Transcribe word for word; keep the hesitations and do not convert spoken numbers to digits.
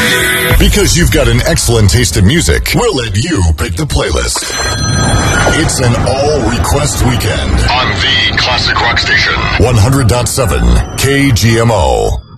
Because you've got an excellent taste in music, we'll let you pick the playlist. It's an all-request weekend on the Classic Rock Station. one hundred point seven K G M O.